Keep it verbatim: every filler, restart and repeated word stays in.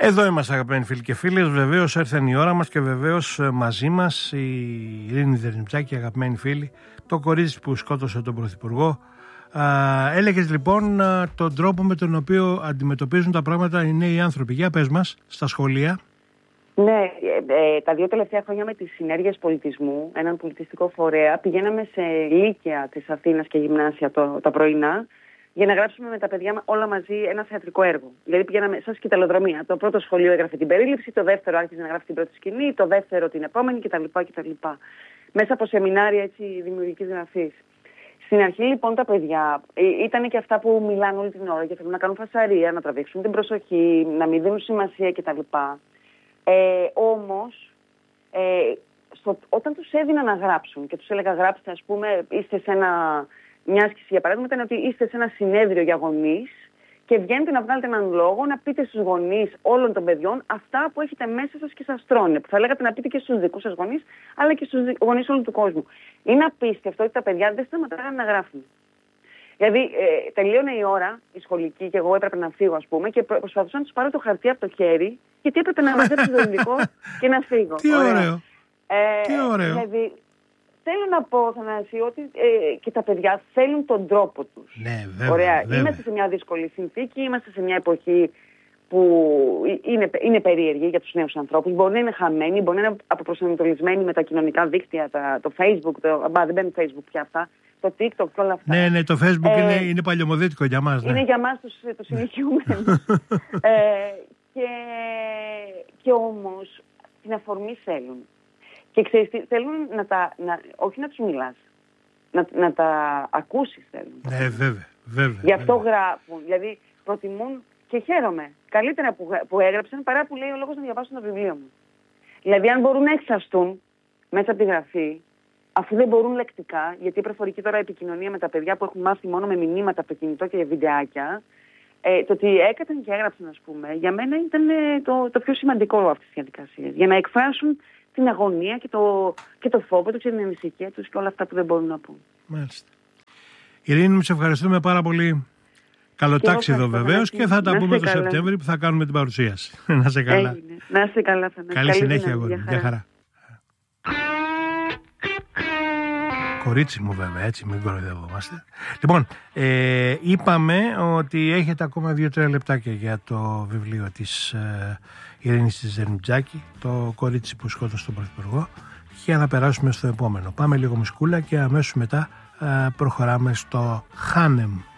Εδώ είμαστε, αγαπημένοι φίλοι και φίλες. Βεβαίως έρθεν η ώρα μας και βεβαίως μαζί μας η Ειρήνη Δερνιτσάκη, αγαπημένοι φίλοι, το κορίτσι που σκότωσε τον Πρωθυπουργό. Έλεγες λοιπόν τον τρόπο με τον οποίο αντιμετωπίζουν τα πράγματα οι νέοι άνθρωποι. Για πες μας, στα σχολεία. Ναι, ε, ε, τα δύο τελευταία χρόνια με τις συνέργειες πολιτισμού, έναν πολιτιστικό φορέα, πηγαίναμε σε λύκεια της Αθήνας και γυμνάσια το, τα πρωινά, για να γράψουμε με τα παιδιά όλα μαζί ένα θεατρικό έργο. Δηλαδή πηγαίναμε σαν σκηταλοδρομία. Το πρώτο σχολείο έγραφε την περίληψη, το δεύτερο άρχισε να γράφει την πρώτη σκηνή, το δεύτερο την επόμενη κτλ. κτλ. Μέσα από σεμινάρια έτσι δημιουργικής γραφής. Στην αρχή λοιπόν τα παιδιά ήταν και αυτά που μιλάνε όλη την ώρα και θέλουν να κάνουν φασαρία, να τραβήξουν την προσοχή, να μην δίνουν σημασία κτλ. Ε, όμως, ε, στο, όταν τους έδινα να γράψουν και τους έλεγα γράψτε, ας πούμε, είστε σε ένα, μια άσκηση για παράδειγμα, ήταν ότι είστε σε ένα συνέδριο για γονείς και βγαίνετε να βγάλετε έναν λόγο, να πείτε στους γονείς όλων των παιδιών αυτά που έχετε μέσα σας και σας τρώνε. Που θα λέγατε να πείτε και στους δικούς σας γονείς, αλλά και στους γονείς όλου του κόσμου. Είναι απίστευτο ότι τα παιδιά δεν σταματάγαν να γράφουν. Δηλαδή, ε, τελείωνε η ώρα, η σχολική, και εγώ έπρεπε να φύγω, ας πούμε, και προσπαθούσα να τους πάρω το χαρτί από το χέρι, γιατί έπρεπε να μαζέψω το ελληνικό και να φύγω. Τι ωραίο. Ε, Τι ωραίο. Δηλαδή, θέλω να πω, Θανάση, ότι ε, και τα παιδιά θέλουν τον τρόπο τους. Ναι, βέβαια. Ωραία. βέβαια. Είμαστε σε μια δύσκολη συνθήκη, είμαστε σε μια εποχή που είναι, είναι περίεργη για τους νέους ανθρώπους. Μπορεί να είναι χαμένοι, μπορεί να είναι αποπροσανατολισμένοι με τα κοινωνικά δίκτυα, τα, το Facebook, το, μπα, δεν μπαίνουν Facebook πια αυτά. Το TikTok και όλα αυτά. Ναι, ναι, το Facebook ε, είναι, είναι παλιωμοδίτικο για μας. Ναι. Είναι για μας τους, τους ηλικιωμένους. ε, και, και όμως την αφορμή θέλουν. Και ξέρεις τι, θέλουν να τα, να, όχι να τους μιλάς, να, να τα ακούσεις θέλουν. Ναι, βέβαια, βέβαια. Γι' αυτό βέβαια. γράφουν, δηλαδή προτιμούν και χαίρομαι. Καλύτερα που, που έγραψαν παρά που λέει ο λόγος να διαβάσουν το βιβλίο μου. Δηλαδή αν μπορούν να εξαστούν μέσα από τη γραφή, αφού δεν μπορούν λεκτικά, γιατί η προφορική τώρα επικοινωνία με τα παιδιά που έχουν μάθει μόνο με μηνύματα από το κινητό και βιντεάκια, ε, το ότι έκαταν και έγραψαν, ας πούμε, για μένα ήταν ε, το, το πιο σημαντικό αυτής της διαδικασίας. Για να εκφράσουν την αγωνία και το, και το φόβο τους και την ανησυχία τους και όλα αυτά που δεν μπορούν να πούν. Μάλιστα. Ειρήνη μου, σε ευχαριστούμε πάρα πολύ. Καλό τάξιδο βεβαίως και θα τα πούμε το Σεπτέμβρη που θα κάνουμε την παρουσίαση. Να είσαι καλά. Έγινε. Να είσαι καλά, Θανάση. Καλή, Καλή συνέχεια, αγόρι. Γεια χαρά. Κορίτσι μου βέβαια, έτσι, μην κοροϊδευόμαστε. Λοιπόν, ε, είπαμε ότι έχετε ακόμα δύο-τρία λεπτάκια για το βιβλίο της ε, Ειρήνης της Δερνιτσάκη, το κορίτσι που σκότωσε τον Πρωθυπουργό, για να περάσουμε στο επόμενο. Πάμε λίγο μουσκούλα και αμέσως μετά ε, προχωράμε στο Χάνεμ.